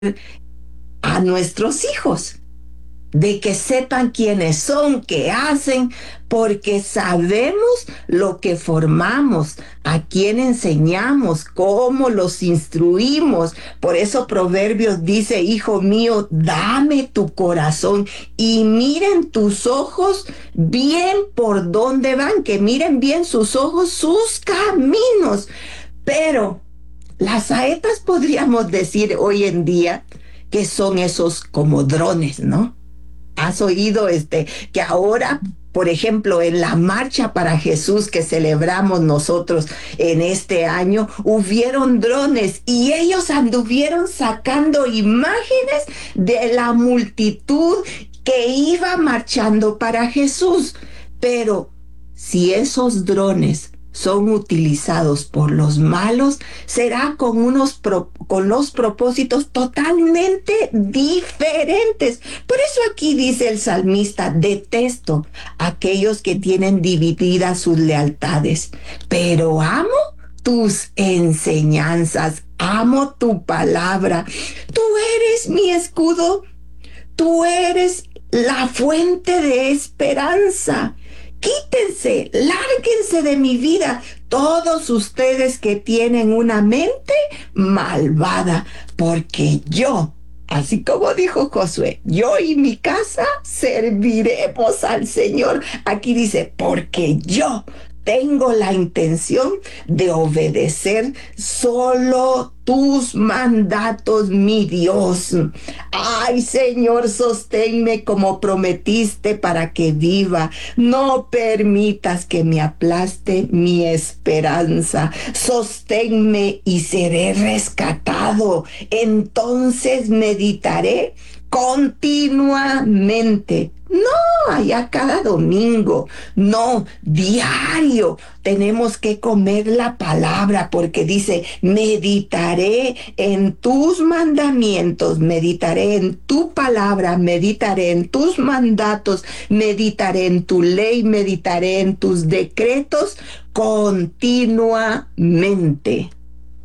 a nuestros hijos, de que sepan quiénes son, qué hacen, porque sabemos lo que formamos, a quién enseñamos, cómo los instruimos. Por eso Proverbios dice, hijo mío, dame tu corazón y miren tus ojos bien por dónde van, que miren bien sus ojos, sus caminos. Pero las saetas podríamos decir hoy en día que son esos como drones, ¿no? Has oído que ahora, por ejemplo, en la marcha para Jesús que celebramos nosotros en este año, hubieron drones y ellos anduvieron sacando imágenes de la multitud que iba marchando para Jesús. Pero si esos drones son utilizados por los malos, será con los propósitos totalmente diferentes. Por eso aquí dice el salmista, detesto a aquellos que tienen divididas sus lealtades, pero amo tus enseñanzas, amo tu palabra. Tú eres mi escudo, tú eres la fuente de esperanza. Quítense, lárguense de mi vida todos ustedes que tienen una mente malvada, porque yo, así como dijo Josué, yo y mi casa serviremos al Señor. Aquí dice, porque yo tengo la intención de obedecer solo tus mandatos, mi Dios. Ay, Señor, sosténme como prometiste para que viva. No permitas que me aplaste mi esperanza. Sosténme y seré rescatado. Entonces meditaré continuamente. No, allá cada domingo, no, diario tenemos que comer la palabra porque dice, meditaré en tus mandamientos, meditaré en tu palabra, meditaré en tus mandatos, meditaré en tu ley, meditaré en tus decretos continuamente.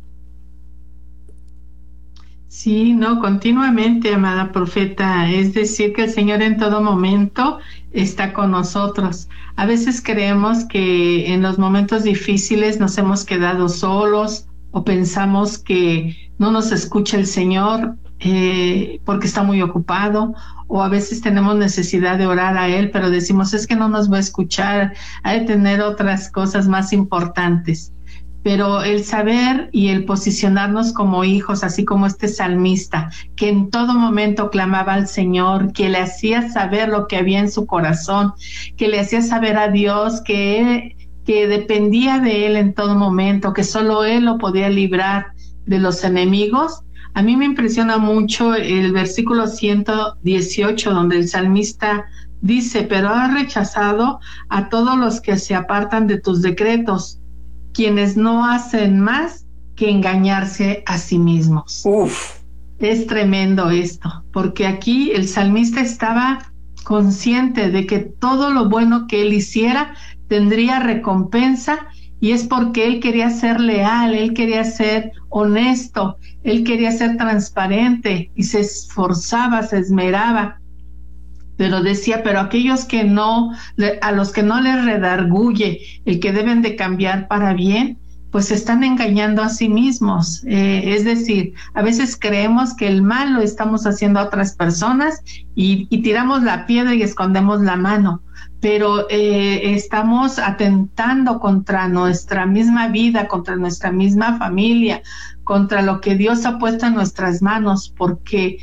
Sí, no, continuamente, amada profeta. Es decir, que el Señor en todo momento está con nosotros. A veces creemos que en los momentos difíciles nos hemos quedado solos o pensamos que no nos escucha el Señor porque está muy ocupado, o a veces tenemos necesidad de orar a Él, pero decimos es que no nos va a escuchar, ha de tener otras cosas más importantes. Pero el saber y el posicionarnos como hijos, así como este salmista, que en todo momento clamaba al Señor, que le hacía saber lo que había en su corazón, que le hacía saber a Dios que dependía de Él en todo momento, que solo Él lo podía librar de los enemigos. A mí me impresiona mucho el versículo 118, donde el salmista dice, pero has rechazado a todos los que se apartan de tus decretos, quienes no hacen más que engañarse a sí mismos. Uf. Es tremendo esto, porque aquí el salmista estaba consciente de que todo lo bueno que él hiciera tendría recompensa, y es porque él quería ser leal, él quería ser honesto, él quería ser transparente y se esforzaba, se esmeraba. Pero decía, pero aquellos que no, a los que no les redarguye el que deben de cambiar para bien, pues se están engañando a sí mismos. Es decir, a veces creemos que el mal lo estamos haciendo a otras personas y tiramos la piedra y escondemos la mano, pero estamos atentando contra nuestra misma vida, contra nuestra misma familia, contra lo que Dios ha puesto en nuestras manos, porque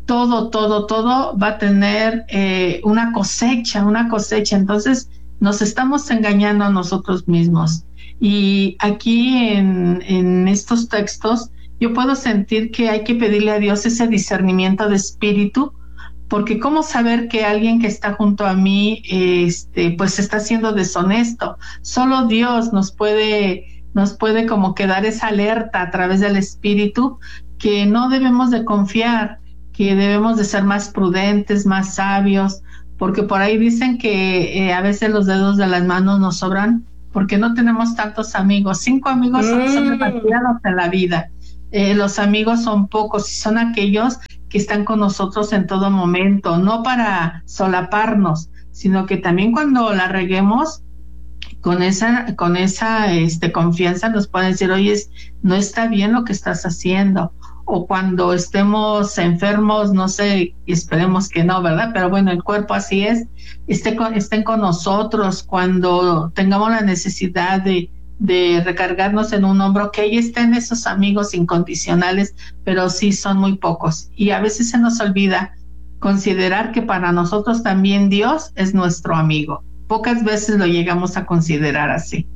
todo va a tener una cosecha. Entonces nos estamos engañando a nosotros mismos. Y aquí en estos textos yo puedo sentir que hay que pedirle a Dios ese discernimiento de espíritu, porque cómo saber que alguien que está junto a mí pues está siendo deshonesto. Solo Dios nos puede como que dar esa alerta a través del espíritu, que no debemos de confiar, que debemos de ser más prudentes, más sabios, porque por ahí dicen que a veces los dedos de las manos nos sobran porque no tenemos tantos amigos. 5 amigos son demasiados en la vida. los amigos son pocos y son aquellos que están con nosotros en todo momento, no para solaparnos, sino que también cuando la reguemos, con esa confianza nos pueden decir, oye, no está bien lo que estás haciendo. O cuando estemos enfermos, no sé, y esperemos que no, ¿verdad? Pero bueno, el cuerpo así es, estén con nosotros cuando tengamos la necesidad de recargarnos en un hombro, que ahí estén esos amigos incondicionales, pero sí son muy pocos. Y a veces se nos olvida considerar que para nosotros también Dios es nuestro amigo. Pocas veces lo llegamos a considerar así.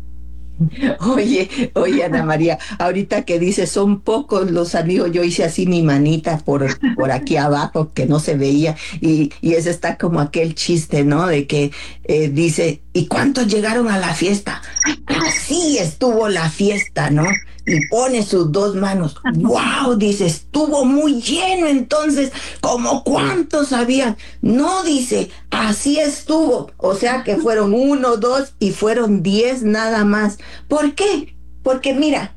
Oye, Ana María, ahorita que dices, son pocos los amigos, yo hice así mi manita por aquí abajo que no se veía, y ese está como aquel chiste, ¿no? De que dice, ¿y cuántos llegaron a la fiesta? Así estuvo la fiesta, ¿no? Y pone sus dos manos. ¡Wow! Dice, estuvo muy lleno. Entonces, ¿como cuántos habían? No, dice, así estuvo. O sea que fueron 1, 2 y fueron 10 nada más. ¿Por qué? Porque mira,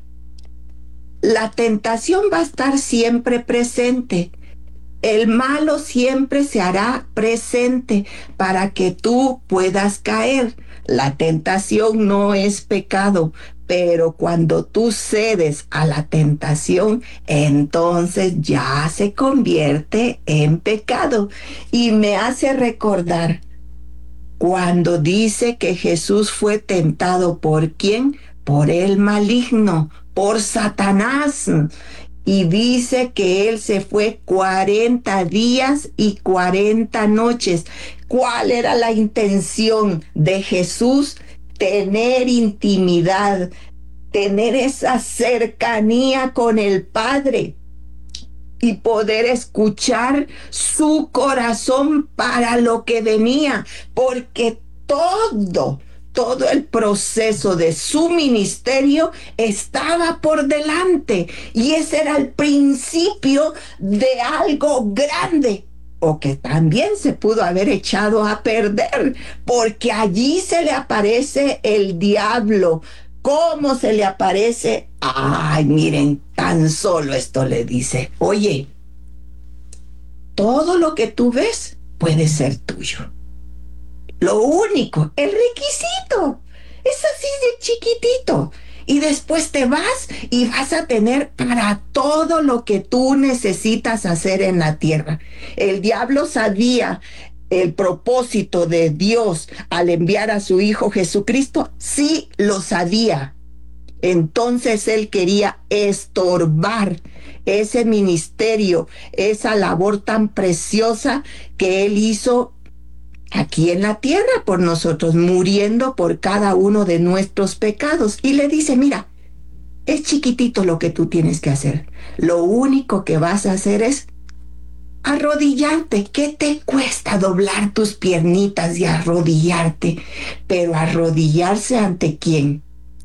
la tentación va a estar siempre presente. El malo siempre se hará presente para que tú puedas caer. La tentación no es pecado, pero cuando tú cedes a la tentación, entonces ya se convierte en pecado. Y me hace recordar cuando dice que Jesús fue tentado por quién, por el maligno, por Satanás. Y dice que él se fue 40 días y 40 noches. ¿Cuál era la intención de Jesús? Tener intimidad, tener esa cercanía con el Padre y poder escuchar su corazón para lo que venía, porque todo el proceso de su ministerio estaba por delante y ese era el principio de algo grande, o que también se pudo haber echado a perder, porque allí se le aparece el diablo. ¿Cómo se le aparece? Ay, miren, tan solo esto le dice, oye, todo lo que tú ves puede ser tuyo. Lo único, el requisito, es así de chiquitito. Y después te vas y vas a tener para todo lo que tú necesitas hacer en la tierra. El diablo sabía el propósito de Dios al enviar a su Hijo Jesucristo, sí lo sabía. Entonces él quería estorbar ese ministerio, esa labor tan preciosa que él hizo aquí en la tierra por nosotros, muriendo por cada uno de nuestros pecados. Y le dice, mira, es chiquitito lo que tú tienes que hacer. Lo único que vas a hacer es arrodillarte. ¿Qué te cuesta doblar tus piernitas y arrodillarte? Pero arrodillarse ¿ante quién?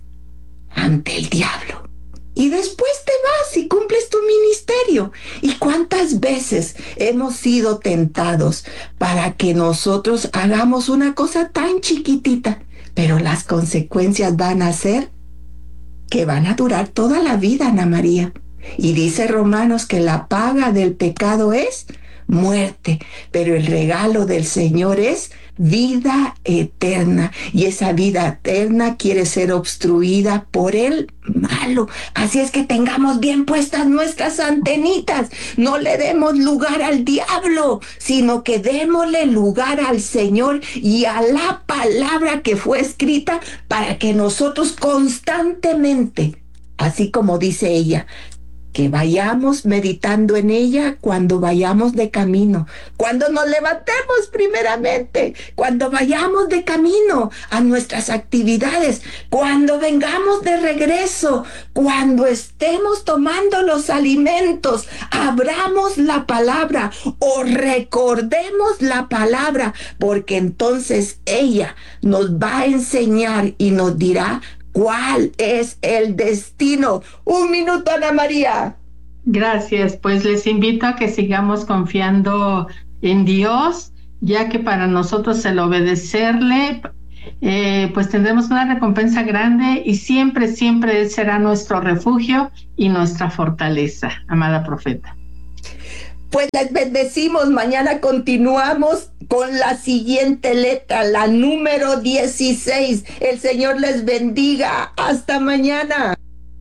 Ante el diablo. Y después te vas y cumples tu ministerio. ¿Y cuántas veces hemos sido tentados para que nosotros hagamos una cosa tan chiquitita, pero las consecuencias van a ser que van a durar toda la vida, Ana María? Y dice Romanos que la paga del pecado es muerte, pero el regalo del Señor es vida eterna. Y esa vida eterna quiere ser obstruida por el malo. Así es que tengamos bien puestas nuestras antenitas. No le demos lugar al diablo, sino que démosle lugar al Señor y a la palabra que fue escrita para que nosotros constantemente, así como dice ella, que vayamos meditando en ella cuando vayamos de camino, cuando nos levantemos primeramente, cuando vayamos de camino a nuestras actividades, cuando vengamos de regreso, cuando estemos tomando los alimentos, abramos la palabra o recordemos la palabra, porque entonces ella nos va a enseñar y nos dirá ¿cuál es el destino? Un minuto, Ana María. Gracias, pues les invito a que sigamos confiando en Dios, ya que para nosotros el obedecerle pues tendremos una recompensa grande y siempre, siempre Él será nuestro refugio y nuestra fortaleza, amada profeta. Pues les bendecimos. Mañana continuamos con la siguiente letra, la número 16. El Señor les bendiga. Hasta mañana.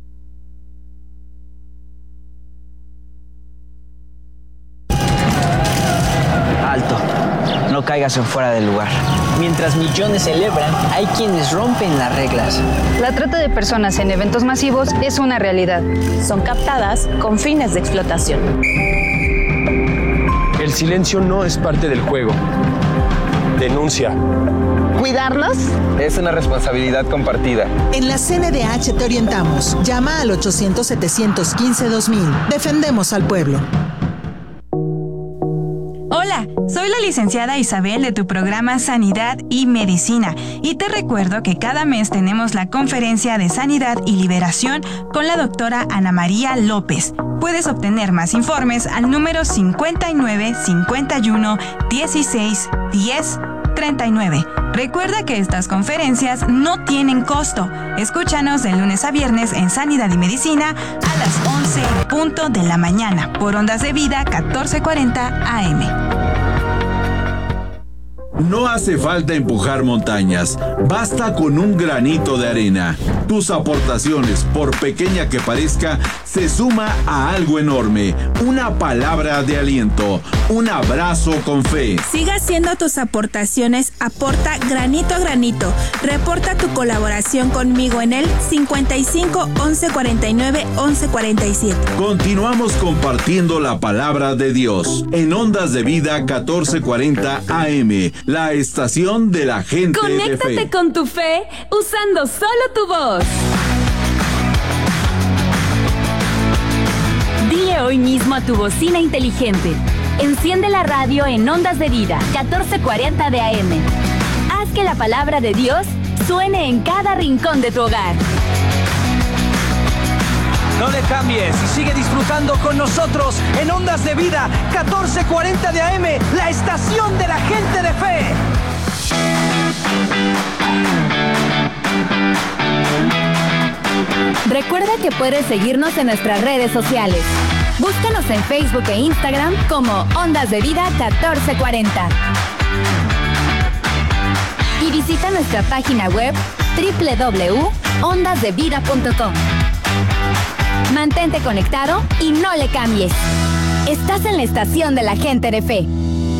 Alto, no caigas en fuera del lugar. Mientras millones celebran, hay quienes rompen las reglas. La trata de personas en eventos masivos es una realidad. Son captadas con fines de explotación. El silencio no es parte del juego. Denuncia. ¿Cuidarnos? Es una responsabilidad compartida. En la CNDH te orientamos. Llama al 800-715-2000. Defendemos al pueblo. Hola, soy la licenciada Isabel de tu programa Sanidad y Medicina y te recuerdo que cada mes tenemos la conferencia de Sanidad y Liberación con la doctora Ana María López. Puedes obtener más informes al número 59 51 16 10 39. Recuerda que estas conferencias no tienen costo. Escúchanos de lunes a viernes en Sanidad y Medicina a las 11:00 de la mañana por Ondas de Vida 1440 AM. No hace falta empujar montañas, basta con un granito de arena. Tus aportaciones, por pequeña que parezca, se suma a algo enorme. Una palabra de aliento, un abrazo con fe. Siga haciendo tus aportaciones, aporta granito a granito. Reporta tu colaboración conmigo en el 55 11 49 11 47. Continuamos compartiendo la palabra de Dios en Ondas de Vida 1440 AM. La estación de la gente de fe. Conéctate con tu fe usando solo tu voz. Dile hoy mismo a tu bocina inteligente: enciende la radio en Ondas de Vida 1440 de AM. Haz que la palabra de Dios suene en cada rincón de tu hogar. No le cambies y sigue disfrutando con nosotros en Ondas de Vida 1440 de AM, la estación de la gente de fe. Recuerda que puedes seguirnos en nuestras redes sociales. Búscanos en Facebook e Instagram como Ondas de Vida 1440. Y visita nuestra página web www.ondasdevida.com. Mantente conectado y no le cambies. Estás en la estación de la gente de fe.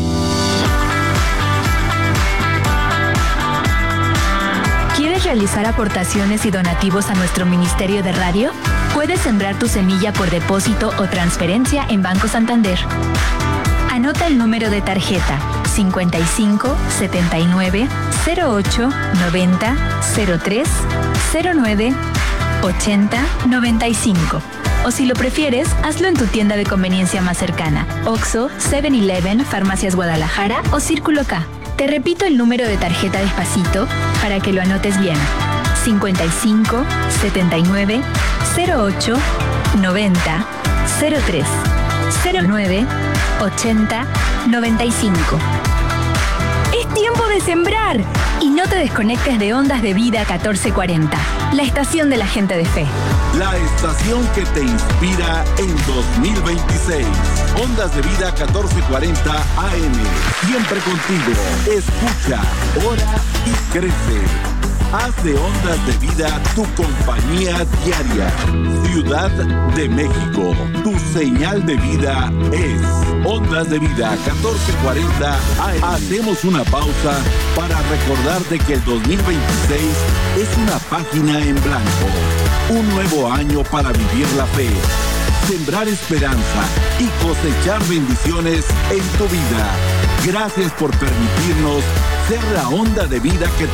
¿Quieres realizar aportaciones y donativos a nuestro Ministerio de Radio? Puedes sembrar tu semilla por depósito o transferencia en Banco Santander. Anota el número de tarjeta 55 79 08 90 03 09 80 95. O si lo prefieres, hazlo en tu tienda de conveniencia más cercana: Oxxo, 7-Eleven, Farmacias Guadalajara o Círculo K. Te repito el número de tarjeta despacito para que lo anotes bien: 55 79 08 90 03 09 80 95. ¡Es tiempo de sembrar! Y no te desconectes de Ondas de Vida 1440, la estación de la gente de fe. La estación que te inspira en 2026. Ondas de Vida 1440 AM. Siempre contigo. Escucha, ora y crece. Haz de Ondas de Vida tu compañía diaria. Ciudad de México, tu señal de vida es Ondas de Vida 1440 AM. Hacemos una pausa para recordarte que el 2026 es una página en blanco. Un nuevo año para vivir la fe, sembrar esperanza y cosechar bendiciones en tu vida. Gracias por permitirnos ser la onda de vida que